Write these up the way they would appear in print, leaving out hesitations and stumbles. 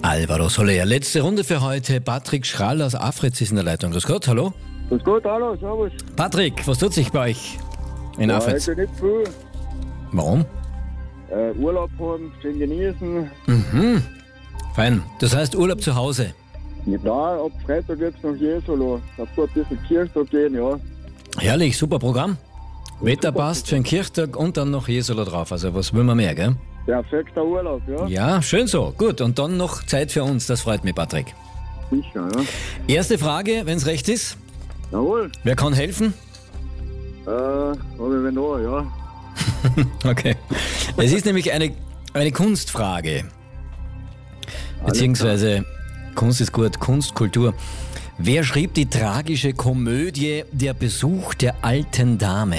Alvaro Soler. Letzte Runde für heute. Patrick Schrall aus Afritz ist in der Leitung. Grüß Gott, hallo. Grüß Gott, hallo, servus. Patrick, was tut sich bei euch in Afritz? Heute nicht viel. Warum? Urlaub haben, schön genießen. Fein. Das heißt Urlaub zu Hause. Ja, ab Freitag geht's nach Jesolo. Davor ein bisschen Kirchtag gehen, ja. Herrlich, super Programm. Wetter passt für einen Kirchtag und dann noch Jesolo drauf. Also was will man mehr, gell? Perfekter Urlaub, ja. Ja, schön so. Gut, und dann noch Zeit für uns. Das freut mich, Patrick. Sicher, ja. Erste Frage, wenn es recht ist. Jawohl. Wer kann helfen? Habe ich wen noch, ja. Okay. Es ist nämlich eine Kunstfrage. Beziehungsweise, Kunst ist gut, Kunst, Kultur. Wer schrieb die tragische Komödie Der Besuch der alten Dame?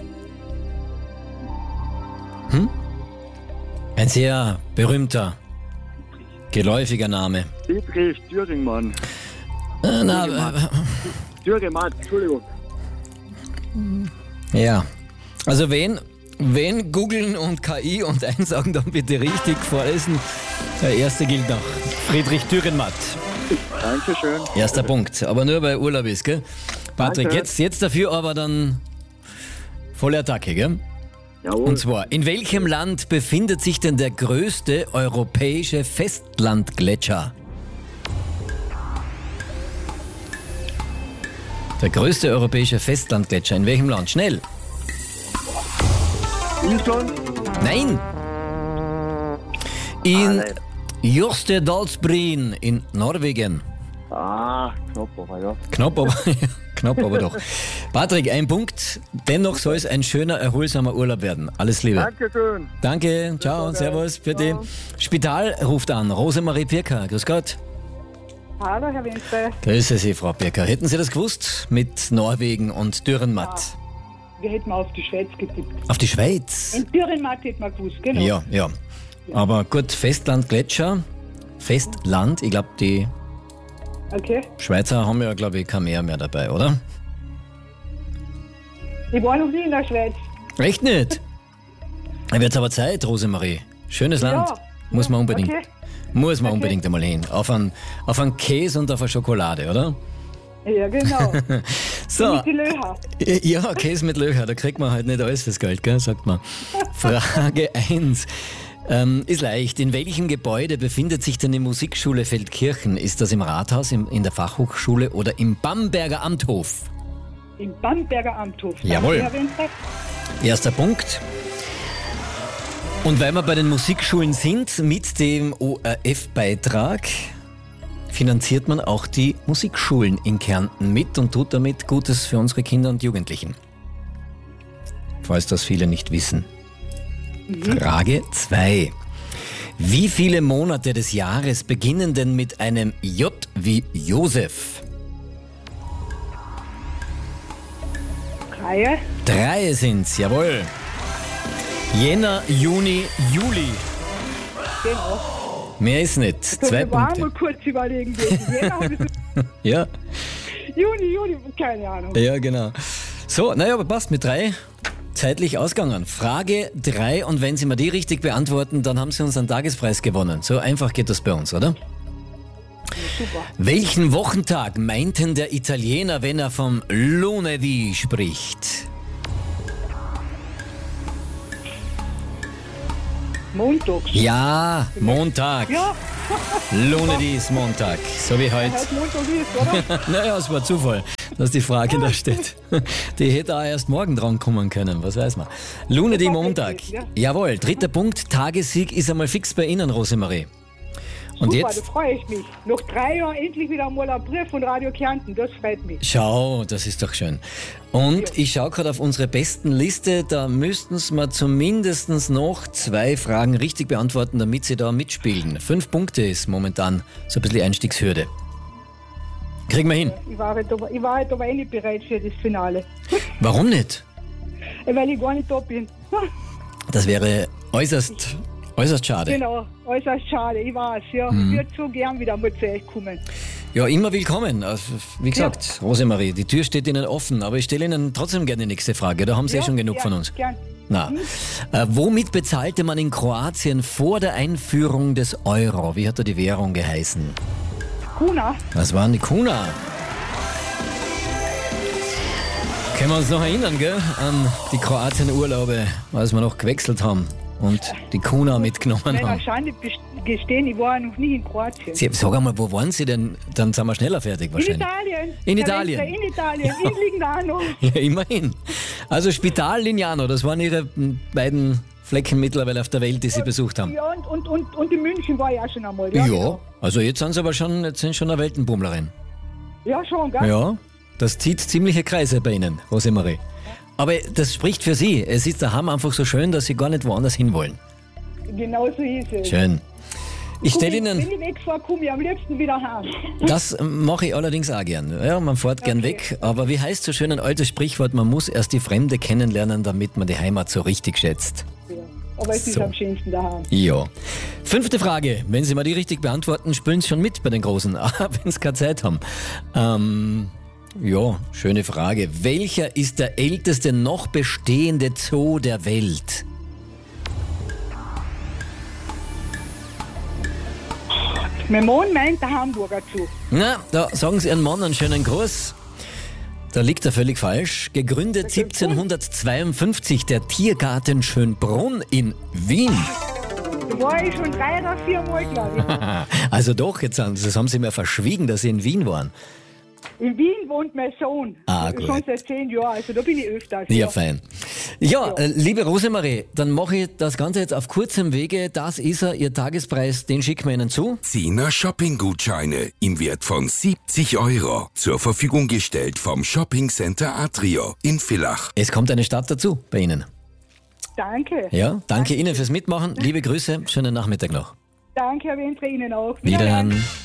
Ein sehr berühmter, geläufiger Name. Dietrich Thüringmann. Thüringmann, Entschuldigung. Ja. Also wen googeln und KI und einsagen, dann bitte richtig vorlesen. Der erste gilt noch. Friedrich Dürrenmatt. Dankeschön. Erster Punkt. Aber nur weil Urlaub ist, gell? Patrick, Danke. jetzt dafür aber dann volle Attacke, gell? Jawohl. Und zwar, in welchem Land befindet sich denn der größte europäische Festlandgletscher? Der größte europäische Festlandgletscher. In welchem Land? Schnell. Island? Nein! In Jostedalsbreen in Norwegen. Knapp, aber ja. Knapp, aber doch. Patrick, ein Punkt. Dennoch soll es ein schöner, erholsamer Urlaub werden. Alles Liebe. Dankeschön. Danke, ciao, servus, bitte. Spital ruft an. Rosemarie Pirker, grüß Gott. Hallo, Herr Winter. Grüße Sie, Frau Pirker. Hätten Sie das gewusst mit Norwegen und Dürrenmatt? Wir hätten auf die Schweiz getippt. Auf die Schweiz? In Dürrenmatt hätten wir gewusst, genau. Ja. Aber gut, Festland, Gletscher, Festland, ich glaube, die Okay. Schweizer haben ja, glaube ich, kein Meer mehr dabei, oder? Ich war noch nie in der Schweiz. Echt nicht? Dann wird's aber Zeit, Rosemarie. Schönes Land. Ja. Muss man unbedingt. Okay. Muss man unbedingt einmal hin. Auf einen Käse und auf eine Schokolade, oder? Ja, genau. So. Mit die Löcher. Ja, Käse mit Löcher, da kriegt man halt nicht alles fürs Geld, gell, sagt man. Frage 1. Ist leicht. In welchem Gebäude befindet sich denn die Musikschule Feldkirchen? Ist das im Rathaus, in der Fachhochschule oder im Bamberger Amthof? Im Bamberger Amthof. Jawohl. Danke, Herr Winter. Erster Punkt. Und weil wir bei den Musikschulen sind, mit dem ORF-Beitrag finanziert man auch die Musikschulen in Kärnten mit und tut damit Gutes für unsere Kinder und Jugendlichen. Falls das viele nicht wissen. Frage 2. Wie viele Monate des Jahres beginnen denn mit einem J wie Josef? 3. 3 sind's, jawohl. Jänner, Juni, Juli. Genau. Mehr ist nicht. 2 Ich war Punkte. mal kurz überlegen. Jänner habe ich Ja, Juni, keine Ahnung. ja, genau. So, naja, aber passt mit 3. Zeitlich ausgegangen. Frage 3 und wenn Sie mir die richtig beantworten, dann haben Sie unseren Tagespreis gewonnen. So einfach geht das bei uns, oder? Super. Welchen Wochentag meinten der Italiener, wenn er vom Lunedì spricht? Montags. Ja, Montag. Ja, Lunedì ist Montag, so wie heute. heute Montag ist, oder? Naja, es war Zufall, dass die Frage da steht. Die hätte auch erst morgen dran kommen können, was weiß man. Lunedì Montag. Ja. Jawohl, 3. Punkt, Tagessieg ist einmal fix bei Ihnen, Rosemarie. Und Super, da jetzt, freue ich mich. Nach 3 Jahren endlich wieder einmal ein Brief von Radio Kärnten, das freut mich. schau, das ist doch schön. Und ich schaue gerade auf unsere besten Liste, da müssten Sie mir zumindest noch 2 Fragen richtig beantworten, damit Sie da mitspielen. 5 Punkte ist momentan so ein bisschen Einstiegshürde. Kriegen wir hin. Ich war halt aber eh nicht bereit für das Finale, Warum nicht? weil ich gar nicht da bin. Das wäre äußerst schade. Genau, äußerst schade, ich weiß, ja. Ich würde so gern wieder mal zu euch kommen. Ja, immer willkommen. Also, wie gesagt, Rosemarie, die Tür steht Ihnen offen, aber ich stelle Ihnen trotzdem gerne die nächste Frage. Da haben Sie schon genug von uns. Gern. Na, womit bezahlte man in Kroatien vor der Einführung des Euro? Wie hat da die Währung geheißen? Kuna. Das waren die Kuna. Können wir uns noch erinnern, gell? An die Kroatien-Urlaube, als wir noch gewechselt haben und die Kuna mitgenommen Wenn haben. ich Schande gestehen, ich war noch nie in Kroatien. Sag einmal, wo waren Sie denn? Dann sind wir schneller fertig In wahrscheinlich. Italien. In Italien. In Italien, in Lignano. Ja, immerhin. Also Spital Lignano, das waren Ihre beiden Flecken mittlerweile auf der Welt, die Sie besucht haben. Ja, und in München war ich auch schon einmal. Ja, genau. also jetzt sind Sie aber schon, eine Weltenbummlerin. Ja, schon, gell? Ja, das zieht ziemliche Kreise bei Ihnen, Rosemarie. Aber das spricht für Sie. Es ist daheim einfach so schön, dass Sie gar nicht woanders hinwollen. Genau so ist es. Schön. Ich stelle Wenn Ihnen, ich wegfahre, komme ich am liebsten wieder heim. das mache ich allerdings auch gern. Ja, man fährt gern weg. Aber wie heißt so schön ein altes Sprichwort, man muss erst die Fremde kennenlernen, damit man die Heimat so richtig schätzt. Ja. Aber es ist So. am schönsten daheim. Ja. 5. Frage. Wenn Sie mal die richtig beantworten, spülen Sie schon mit bei den Großen, wenn Sie keine Zeit haben. Ja, schöne Frage. Welcher ist der älteste noch bestehende Zoo der Welt? Mein Mann meint der Hamburger Zoo. Na, da sagen Sie Ihren Mann einen schönen Gruß. Da liegt er völlig falsch. Gegründet 1752 der Tiergarten Schönbrunn in Wien. Da war ich schon 3 oder 4 Mal, glaube ich. Also doch, das haben Sie mir verschwiegen, dass Sie in Wien waren. In Wien wohnt mein Sohn. Ah, gut. Schon seit 10 Jahren, also da bin ich öfters. Ja, fein. Ja, liebe Rosemarie, dann mache ich das Ganze jetzt auf kurzem Vege. Das ist er, Ihr Tagespreis, den schicken wir Ihnen zu. 10er Shopping-Gutscheine im Wert von 70 € zur Verfügung gestellt vom Shopping Center Atrio in Villach. Es kommt eine Stadt dazu bei Ihnen. Danke. Ja, danke Ihnen fürs Mitmachen. Liebe Grüße, schönen Nachmittag noch. Danke, Herr Wentre, Ihnen auch. Wiederhören.